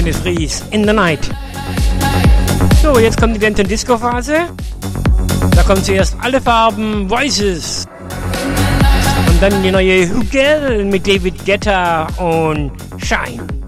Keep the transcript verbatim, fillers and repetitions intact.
Dennis Ries, In the Night. So, jetzt kommt die Dance and Disco Phase. Da kommen zuerst Alle Farben, Voices. Und dann die neue Hugel mit David Guetta und Shine.